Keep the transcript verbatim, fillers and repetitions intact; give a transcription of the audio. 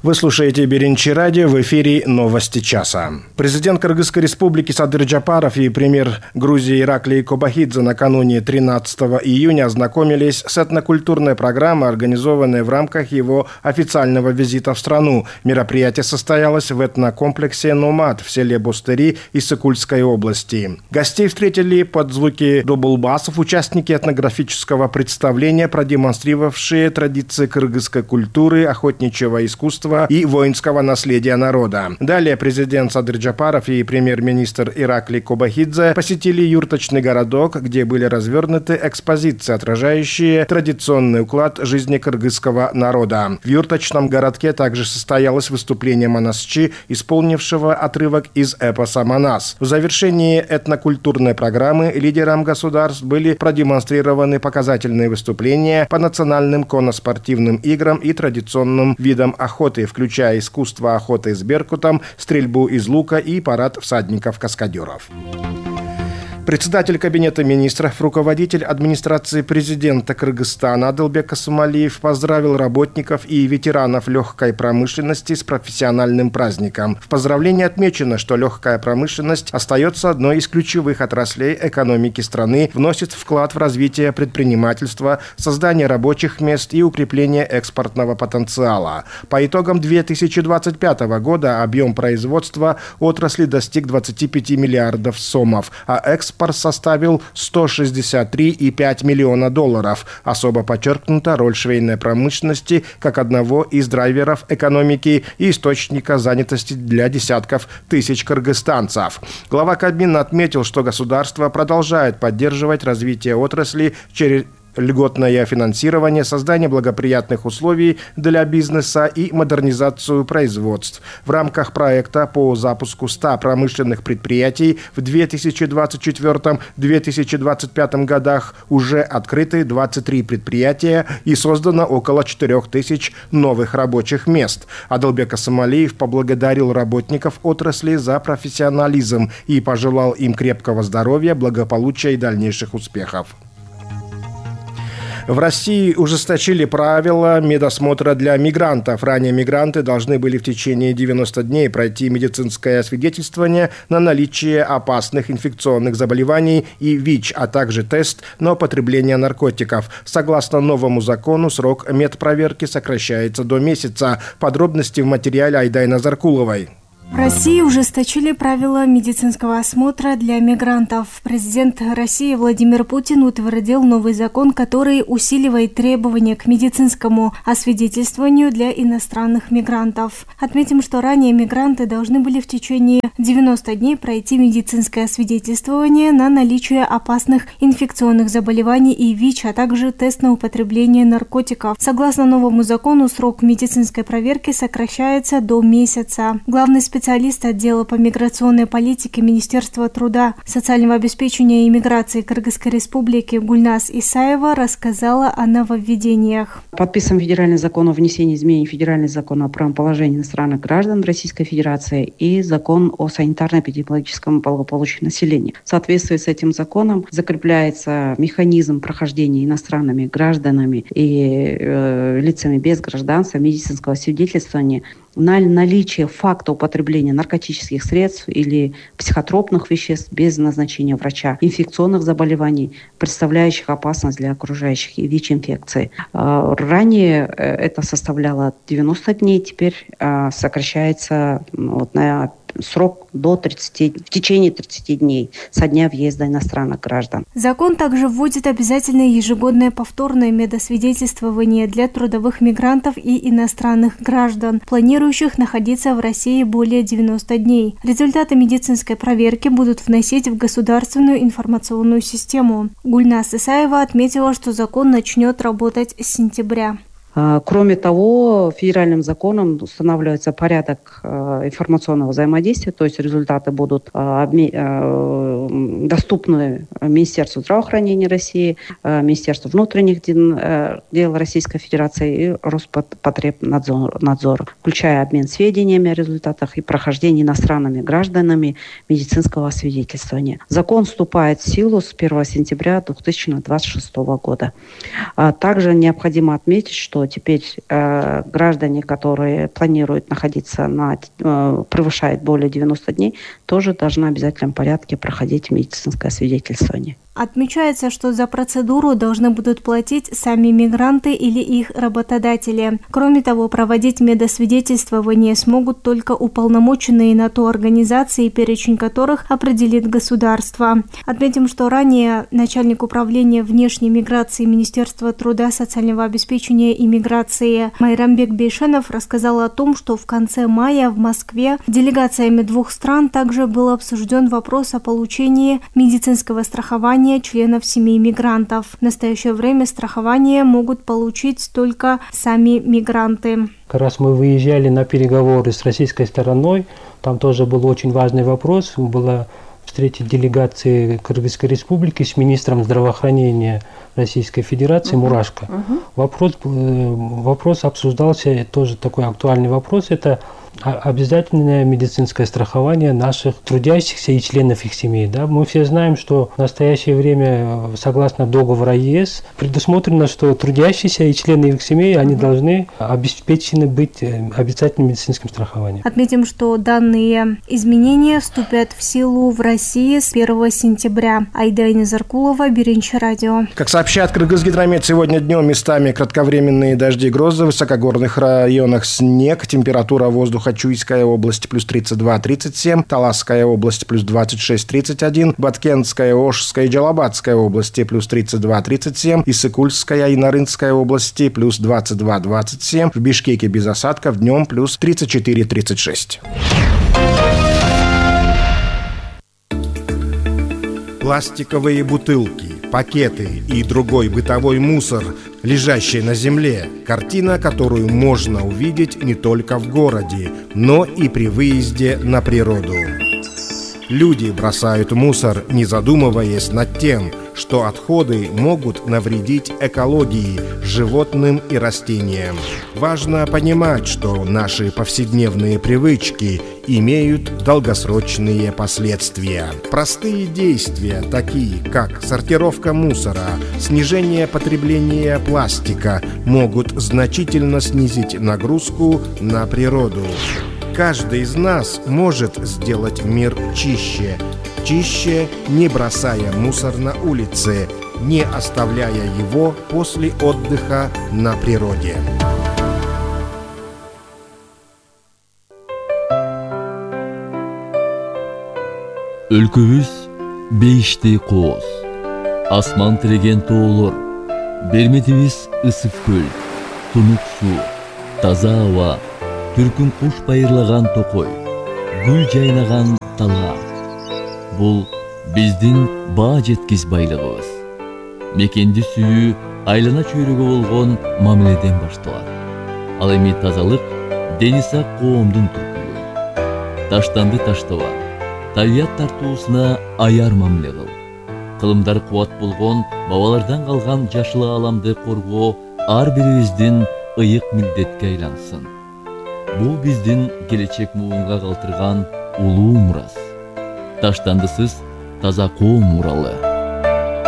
Вы слушаете Беренчи радио, в эфире «Новости часа». Президент Кыргызской республики Садыр Джапаров и премьер Грузии Ираклий Кобахидзе накануне тринадцатого июня ознакомились с этнокультурной программой, организованной в рамках его официального визита в страну. Мероприятие состоялось в этнокомплексе «Номад» в селе Бустыри Иссыкульской области. Гостей встретили под звуки дублбасов участники этнографического представления, продемонстрировавшие традиции кыргызской культуры, охотничьего искусства и воинского наследия народа. Далее президент Садыр Джапаров и премьер-министр Ираклий Кобахидзе посетили юрточный городок, где были развернуты экспозиции, отражающие традиционный уклад жизни кыргызского народа. В юрточном городке также состоялось выступление Манасчи, исполнившего отрывок из эпоса «Манас». В завершении этнокультурной программы лидерам государств были продемонстрированы показательные выступления по национальным конноспортивным играм и традиционным видам охоты, включая искусство охоты с беркутом, стрельбу из лука и парад всадников-каскадеров. Председатель Кабинета министров, руководитель администрации президента Кыргызстана Адылбек Касымалиев поздравил работников и ветеранов легкой промышленности с профессиональным праздником. В поздравлении отмечено, что легкая промышленность остается одной из ключевых отраслей экономики страны, вносит вклад в развитие предпринимательства, создание рабочих мест и укрепление экспортного потенциала. По итогам две тысячи двадцать пятого года объем производства отрасли достиг двадцати пяти миллиардов сомов, а экспорт составил сто шестьдесят три и пять десятых миллиона долларов. Особо подчеркнута роль швейной промышленности как одного из драйверов экономики и источника занятости для десятков тысяч кыргызстанцев. Глава Кабмина отметил, что государство продолжает поддерживать развитие отрасли через льготное финансирование, создание благоприятных условий для бизнеса и модернизацию производств. В рамках проекта по запуску ста промышленных предприятий в две тысячи двадцать четвёртом — две тысячи двадцать пятом годах уже открыты двадцать три предприятия и создано около четырёх тысяч новых рабочих мест. Адылбек Касымалиев поблагодарил работников отрасли за профессионализм и пожелал им крепкого здоровья, благополучия и дальнейших успехов. В России ужесточили правила медосмотра для мигрантов. Ранее мигранты должны были в течение девяноста дней пройти медицинское освидетельствование на наличие опасных инфекционных заболеваний и ВИЧ, а также тест на употребление наркотиков. Согласно новому закону, срок медпроверки сокращается до месяца. Подробности в материале Айдайна Заркуловой. В России ужесточили правила медицинского осмотра для мигрантов. Президент России Владимир Путин утвердил новый закон, который усиливает требования к медицинскому освидетельствованию для иностранных мигрантов. Отметим, что ранее мигранты должны были в течение девяноста дней пройти медицинское освидетельствование на наличие опасных инфекционных заболеваний и ВИЧ, а также тест на употребление наркотиков. Согласно новому закону, срок медицинской проверки сокращается до месяца. Главный специалист отдела по миграционной политике Министерства труда, социального обеспечения и миграции Кыргызской республики Гульнас Исаева рассказала о нововведениях. Подписан федеральный закон о внесении изменений в федеральный закон о правом положении иностранных граждан Российской Федерации и закон о санитарно-эпидемиологическом благополучии населения. В соответствии с этим законом закрепляется механизм прохождения иностранными гражданами и э, лицами без гражданства медицинского свидетельствования на наличие факта употребления наркотических средств или психотропных веществ без назначения врача, инфекционных заболеваний, представляющих опасность для окружающих, и ВИЧ-инфекции. Ранее это составляло девяносто дней, теперь сокращается вот на срок до тридцати, в течение тридцати дней со дня въезда иностранных граждан. Закон также вводит обязательное ежегодное повторное медосвидетельствование для трудовых мигрантов и иностранных граждан, планирующих находиться в России более девяноста дней. Результаты медицинской проверки будут вносить в государственную информационную систему. Гульнас Исаева отметила, что закон начнет работать с сентября. Кроме того, федеральным законом устанавливается порядок информационного взаимодействия, то есть результаты будут доступны Министерству здравоохранения России, Министерству внутренних дел Российской Федерации и Роспотребнадзору, включая обмен сведениями о результатах и прохождении иностранными гражданами медицинского освидетельствования. Закон вступает в силу с первого сентября две тысячи двадцать шестого года. Также необходимо отметить, что что теперь э, граждане, которые планируют находиться на, э, превышает более девяноста дней, тоже должны в обязательном порядке проходить медицинское свидетельствование. Отмечается, что за процедуру должны будут платить сами мигранты или их работодатели. Кроме того, проводить медосвидетельствование смогут только уполномоченные на то организации, перечень которых определит государство. Отметим, что ранее начальник управления внешней миграции Министерства труда, социального обеспечения и миграции Майрамбек Бейшенов рассказал о том, что в конце мая в Москве делегациями двух стран также был обсужден вопрос о получении медицинского страхования членов семей мигрантов. В настоящее время страхование могут получить только сами мигранты. Как раз мы выезжали на переговоры с российской стороной, там тоже был очень важный вопрос, была встретить делегации Кыргызской республики с министром здравоохранения Российской Федерации uh-huh. Мурашко. Uh-huh. Вопрос, вопрос обсуждался, тоже такой актуальный вопрос, это обязательное медицинское страхование наших трудящихся и членов их семей. Да? Мы все знаем, что в настоящее время, согласно договору ЕС, предусмотрено, что трудящиеся и члены их семей, они должны обеспечены быть обязательным медицинским страхованием. Отметим, что данные изменения вступят в силу в России с первого сентября. Айда Заркулова, Биринчи радио. Как сообщает Кыргызгидромет, сегодня днем местами кратковременные дожди и грозы, в высокогорных районах снег, температура воздуха Чуйская область плюс тридцать два - тридцать семь, Таласская область плюс двадцать шесть - тридцать один, Баткентская, Ошская и Джалабадская области плюс тридцать два - тридцать семь, Иссыкульская и Нарынская области плюс двадцать два - двадцать семь, в Бишкеке без осадков днем плюс тридцать четыре - тридцать шесть. Пластиковые бутылки, пакеты и другой бытовой мусор, лежащий на земле. Картина, которую можно увидеть не только в городе, но и при выезде на природу. Люди бросают мусор, не задумываясь над тем, что отходы могут навредить экологии, животным и растениям. Важно понимать, что наши повседневные привычки имеют долгосрочные последствия. Простые действия, такие как сортировка мусора, снижение потребления пластика, могут значительно снизить нагрузку на природу. Каждый из нас может сделать мир чище. Чище, не бросая мусор на улице, не оставляя его после отдыха на природе. Өлкөбүз бейиштей кооз, асман тиреген тоолор, берметибиз ысык көл, тунук суу, таза аба, түркүн куш байырлаган токой, гүл жайнаган талаа. Бул биздин баа жеткис байлыгыбыз. Мекенди сүйүү айлана чөйрөгө болгон мамиледен башталат. Ал эми тазалык дени сак коомдун түркүлүгү. Таштанды таштаба, табият тартуусуна аяр мамиле кыл. Кылымдар кубат болгон бабалардан калган жашыл ааламды коргоо ар бирибиздин ыйык милдетке айлансын. Бул биздин келечек муунга калтырган улуу мурас. Таштандысыз таза коом муралы.